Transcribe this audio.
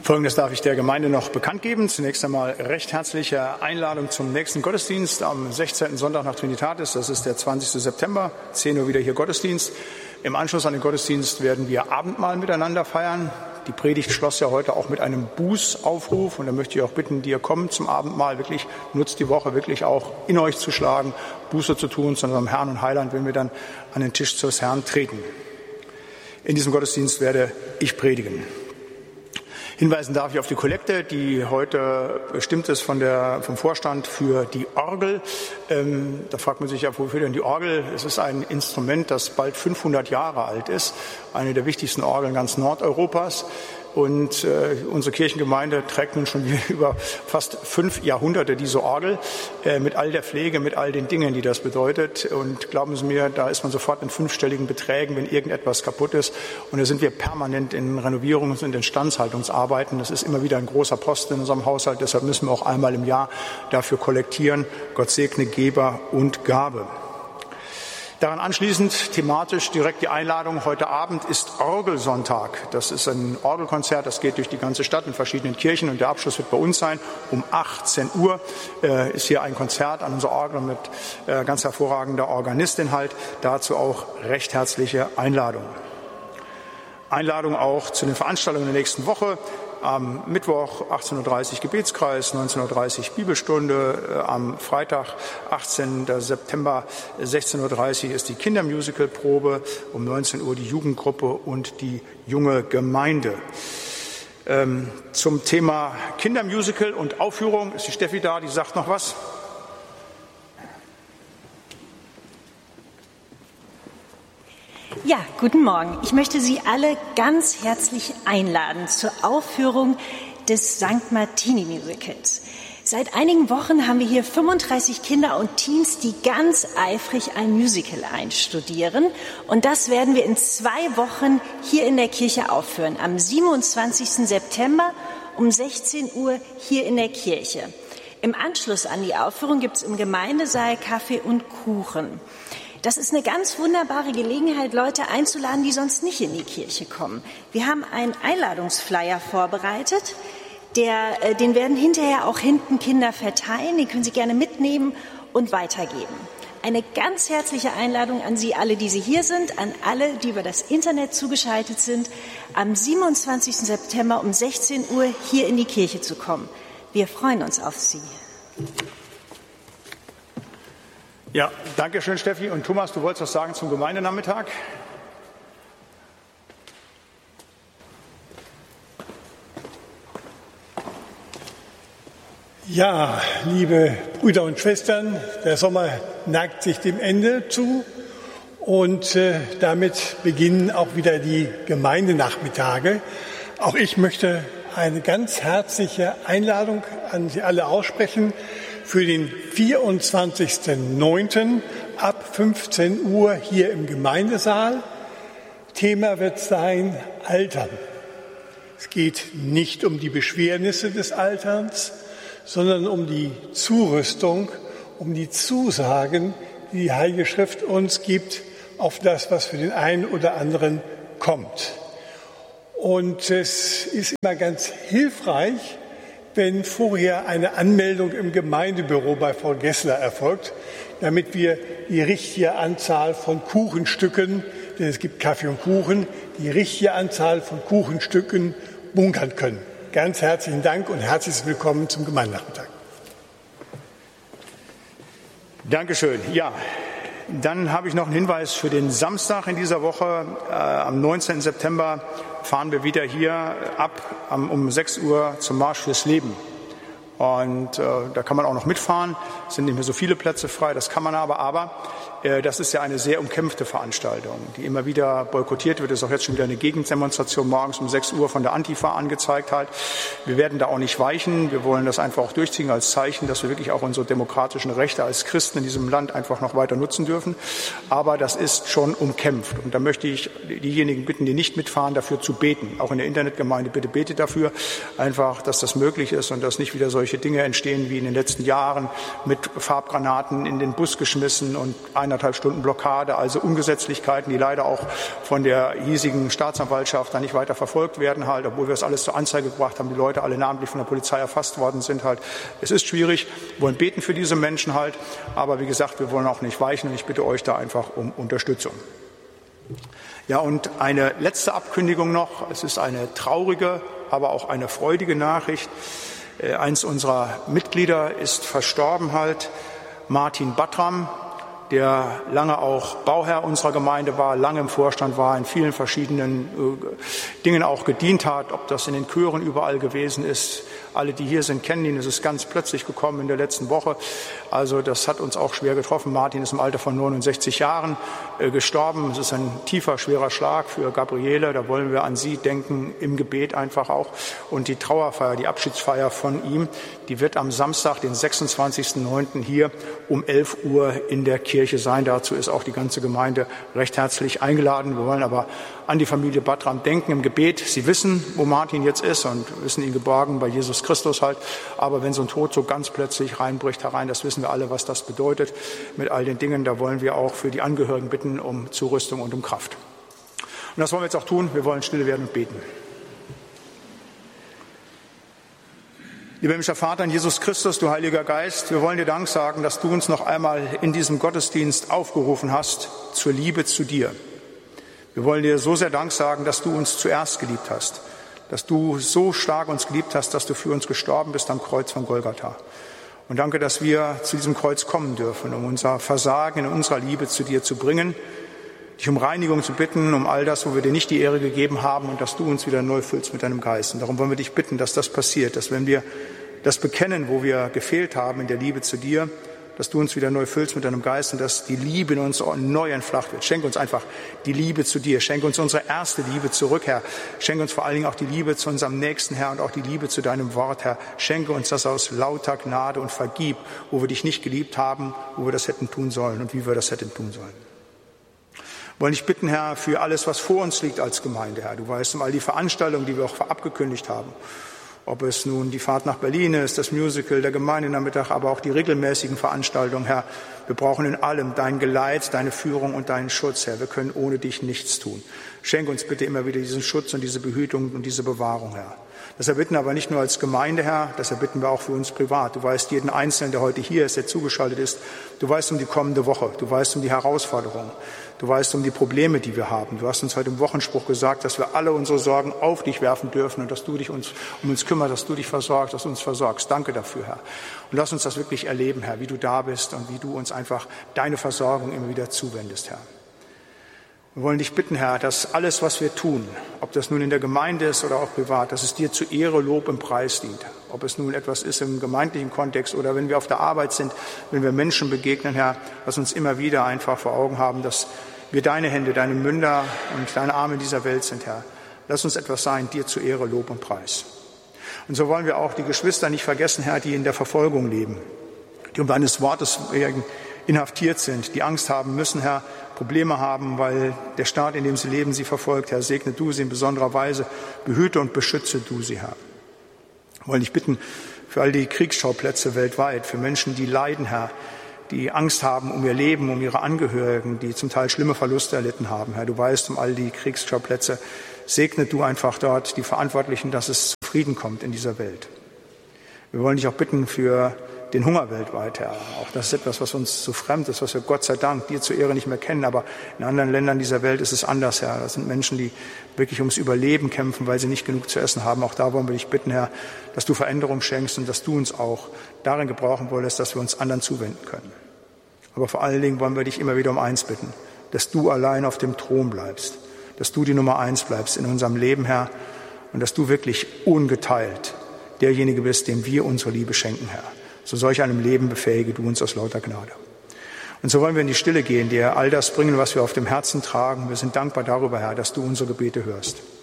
Folgendes darf ich der Gemeinde noch bekannt geben. Zunächst einmal recht herzliche Einladung zum nächsten Gottesdienst am 16. Sonntag nach Trinitatis. Das ist der 20. September, 10 Uhr wieder hier Gottesdienst. Im Anschluss an den Gottesdienst werden wir Abendmahl miteinander feiern. Die Predigt schloss ja heute auch mit einem Bußaufruf. Und da möchte ich auch bitten, die ihr kommt zum Abendmahl, wirklich nutzt die Woche wirklich auch in euch zu schlagen, Buße zu tun zu unserem Herrn und Heiland, wenn wir dann an den Tisch des Herrn treten. In diesem Gottesdienst werde ich predigen. Hinweisen darf ich auf die Kollekte, die heute bestimmt ist vom Vorstand für die Orgel. Da fragt man sich ja, wofür denn die Orgel? Es ist ein Instrument, das bald 500 Jahre alt ist, eine der wichtigsten Orgeln ganz Nordeuropas. Und unsere Kirchengemeinde trägt nun schon über fast 5 Jahrhunderte diese Orgel mit all der Pflege, mit all den Dingen, die das bedeutet. Und glauben Sie mir, da ist man sofort in 5-stelligen Beträgen, wenn irgendetwas kaputt ist. Und da sind wir permanent in Renovierungs- und Instandhaltungsarbeiten. Das ist immer wieder ein großer Posten in unserem Haushalt. Deshalb müssen wir auch einmal im Jahr dafür kollektieren. Gott segne Geber und Gabe. Daran anschließend thematisch direkt die Einladung. Heute Abend ist Orgelsonntag. Das ist ein Orgelkonzert, das geht durch die ganze Stadt in verschiedenen Kirchen und der Abschluss wird bei uns sein. Um 18 Uhr ist hier ein Konzert an unserer Orgel mit ganz hervorragender Organistin halt. Dazu auch recht herzliche Einladung. Einladung auch zu den Veranstaltungen der nächsten Woche. Am Mittwoch 18.30 Uhr Gebetskreis, 19.30 Uhr Bibelstunde. Am Freitag, 18. September, 16.30 Uhr ist die Kindermusicalprobe. Um 19 Uhr die Jugendgruppe und die junge Gemeinde. Zum Thema Kindermusical und Aufführung ist die Steffi da, die sagt noch was. Ja, guten Morgen. Ich möchte Sie alle ganz herzlich einladen zur Aufführung des St. Martini Musicals. Seit einigen Wochen haben wir hier 35 Kinder und Teens, die ganz eifrig ein Musical einstudieren. Und das werden wir in 2 Wochen hier in der Kirche aufführen. Am 27. September um 16 Uhr hier in der Kirche. Im Anschluss an die Aufführung gibt es im Gemeindesaal Kaffee und Kuchen. Das ist eine ganz wunderbare Gelegenheit, Leute einzuladen, die sonst nicht in die Kirche kommen. Wir haben einen Einladungsflyer vorbereitet, den werden hinterher auch hinten Kinder verteilen, den können Sie gerne mitnehmen und weitergeben. Eine ganz herzliche Einladung an Sie alle, die Sie hier sind, an alle, die über das Internet zugeschaltet sind, am 27. September um 16 Uhr hier in die Kirche zu kommen. Wir freuen uns auf Sie. Ja, danke schön, Steffi. Und Thomas, du wolltest was sagen zum Gemeindenachmittag? Ja, liebe Brüder und Schwestern, der Sommer neigt sich dem Ende zu und damit beginnen auch wieder die Gemeindenachmittage. Auch ich möchte eine ganz herzliche Einladung an Sie alle aussprechen für den 24.09. ab 15 Uhr hier im Gemeindesaal. Thema wird sein Altern. Es geht nicht um die Beschwernisse des Alterns, sondern um die Zurüstung, um die Zusagen, die die Heilige Schrift uns gibt, auf das, was für den einen oder anderen kommt. Und es ist immer ganz hilfreich, wenn vorher eine Anmeldung im Gemeindebüro bei Frau Gessler erfolgt, damit wir die richtige Anzahl von Kuchenstücken, denn es gibt Kaffee und Kuchen, die richtige Anzahl von Kuchenstücken bunkern können. Ganz herzlichen Dank und herzliches Willkommen zum Gemeindenachmittag. Dankeschön. Ja, dann habe ich noch einen Hinweis für den Samstag in dieser Woche. Am 19. September fahren wir wieder hier ab um 6 Uhr zum Marsch fürs Leben. Und da kann man auch noch mitfahren. Es sind nicht mehr so viele Plätze frei, das kann man aber das ist ja eine sehr umkämpfte Veranstaltung, die immer wieder boykottiert wird. Es ist auch jetzt schon wieder eine Gegendemonstration morgens um 6 Uhr von der Antifa angezeigt halt. Wir werden da auch nicht weichen. Wir wollen das einfach auch durchziehen als Zeichen, dass wir wirklich auch unsere demokratischen Rechte als Christen in diesem Land einfach noch weiter nutzen dürfen. Aber das ist schon umkämpft. Und da möchte ich diejenigen bitten, die nicht mitfahren, dafür zu beten. Auch in der Internetgemeinde, bitte betet dafür, einfach, dass das möglich ist und dass nicht wieder solche Dinge entstehen wie in den letzten Jahren mit Farbgranaten in den Bus geschmissen und einer 1,5 Stunden Blockade, also Ungesetzlichkeiten, die leider auch von der hiesigen Staatsanwaltschaft dann nicht weiter verfolgt werden halt, obwohl wir es alles zur Anzeige gebracht haben, die Leute alle namentlich von der Polizei erfasst worden sind halt. Es ist schwierig, wir wollen beten für diese Menschen halt, aber wie gesagt, wir wollen auch nicht weichen und ich bitte euch da einfach um Unterstützung. Ja, und eine letzte Ankündigung noch. Es ist eine traurige, aber auch eine freudige Nachricht. Eins unserer Mitglieder ist verstorben halt, Martin Battram, der lange auch Bauherr unserer Gemeinde war, lange im Vorstand war, in vielen verschiedenen Dingen auch gedient hat, ob das in den Chören überall gewesen ist. Alle, die hier sind, kennen ihn. Es ist ganz plötzlich gekommen in der letzten Woche. Also das hat uns auch schwer getroffen. Martin ist im Alter von 69 Jahren gestorben. Es ist ein tiefer, schwerer Schlag für Gabriele. Da wollen wir an sie denken, im Gebet einfach auch. Und die Trauerfeier, die Abschiedsfeier von ihm, die wird am Samstag, den 26.09. hier um 11 Uhr in der Kirche sein. Dazu ist auch die ganze Gemeinde recht herzlich eingeladen. Wir wollen aber an die Familie Battram denken im Gebet. Sie wissen, wo Martin jetzt ist und wissen ihn geborgen bei Jesus Christus halt. Aber wenn so ein Tod so ganz plötzlich reinbricht herein, das wissen wir alle, was das bedeutet. Mit all den Dingen, da wollen wir auch für die Angehörigen bitten um Zurüstung und um Kraft. Und das wollen wir jetzt auch tun. Wir wollen still werden und beten. Lieber himmlischer Vater in Jesus Christus, du Heiliger Geist, wir wollen dir Dank sagen, dass du uns noch einmal in diesem Gottesdienst aufgerufen hast zur Liebe zu dir. Wir wollen dir so sehr Dank sagen, dass du uns zuerst geliebt hast, dass du so stark uns geliebt hast, dass du für uns gestorben bist am Kreuz von Golgatha. Und danke, dass wir zu diesem Kreuz kommen dürfen, um unser Versagen in unserer Liebe zu dir zu bringen, dich um Reinigung zu bitten, um all das, wo wir dir nicht die Ehre gegeben haben und dass du uns wieder neu füllst mit deinem Geist. Und darum wollen wir dich bitten, dass das passiert, dass wenn wir das bekennen, wo wir gefehlt haben in der Liebe zu dir, dass du uns wieder neu füllst mit deinem Geist und dass die Liebe in uns neu entfacht wird. Schenke uns einfach die Liebe zu dir. Schenke uns unsere erste Liebe zurück, Herr. Schenke uns vor allen Dingen auch die Liebe zu unserem Nächsten, Herr, und auch die Liebe zu deinem Wort, Herr. Schenke uns das aus lauter Gnade und vergib, wo wir dich nicht geliebt haben, wo wir das hätten tun sollen und wie wir das hätten tun sollen. Wir wollen dich bitten, Herr, für alles, was vor uns liegt als Gemeinde, Herr. Du weißt um all die Veranstaltungen, die wir auch abgekündigt haben. Ob es nun die Fahrt nach Berlin ist, das Musical, der Gemeindenachmittag, aber auch die regelmäßigen Veranstaltungen, Herr. Wir brauchen in allem dein Geleit, deine Führung und deinen Schutz, Herr. Wir können ohne dich nichts tun. Schenke uns bitte immer wieder diesen Schutz und diese Behütung und diese Bewahrung, Herr. Das erbitten aber nicht nur als Gemeinde, Herr, das erbitten wir auch für uns privat. Du weißt jeden Einzelnen, der heute hier ist, der zugeschaltet ist. Du weißt um die kommende Woche. Du weißt um die Herausforderungen. Du weißt um die Probleme, die wir haben. Du hast uns heute im Wochenspruch gesagt, dass wir alle unsere Sorgen auf dich werfen dürfen und dass du dich um uns kümmerst, dass du dich versorgst, dass du uns versorgst. Danke dafür, Herr. Und lass uns das wirklich erleben, Herr, wie du da bist und wie du uns einfach deine Versorgung immer wieder zuwendest, Herr. Wir wollen dich bitten, Herr, dass alles, was wir tun, ob das nun in der Gemeinde ist oder auch privat, dass es dir zu Ehre, Lob und Preis dient. Ob es nun etwas ist im gemeindlichen Kontext oder wenn wir auf der Arbeit sind, wenn wir Menschen begegnen, Herr, lass uns immer wieder einfach vor Augen haben, dass wir deine Hände, deine Münder und deine Arme in dieser Welt sind, Herr. Lass uns etwas sein, dir zu Ehre, Lob und Preis. Und so wollen wir auch die Geschwister nicht vergessen, Herr, die in der Verfolgung leben, die um deines Wortes inhaftiert sind, die Angst haben müssen, Herr, Probleme haben, weil der Staat, in dem sie leben, sie verfolgt. Herr, segne du sie in besonderer Weise, behüte und beschütze du sie, Herr. Wir wollen dich bitten für all die Kriegsschauplätze weltweit, für Menschen, die leiden, Herr, die Angst haben um ihr Leben, um ihre Angehörigen, die zum Teil schlimme Verluste erlitten haben. Herr, du weißt um all die Kriegsschauplätze. Segne du einfach dort die Verantwortlichen, dass es zu Frieden kommt in dieser Welt. Wir wollen dich auch bitten für den Hunger weltweit, Herr. Auch das ist etwas, was uns so fremd ist, was wir Gott sei Dank dir zur Ehre nicht mehr kennen. Aber in anderen Ländern dieser Welt ist es anders, Herr. Das sind Menschen, die wirklich ums Überleben kämpfen, weil sie nicht genug zu essen haben. Auch da wollen wir dich bitten, Herr, dass du Veränderung schenkst und dass du uns auch darin gebrauchen wolltest, dass wir uns anderen zuwenden können. Aber vor allen Dingen wollen wir dich immer wieder um eins bitten, dass du allein auf dem Thron bleibst, dass du die Nummer 1 bleibst in unserem Leben, Herr, und dass du wirklich ungeteilt derjenige bist, dem wir unsere Liebe schenken, Herr. Zu solch einem Leben befähige du uns aus lauter Gnade. Und so wollen wir in die Stille gehen, dir all das bringen, was wir auf dem Herzen tragen. Wir sind dankbar darüber, Herr, dass du unsere Gebete hörst.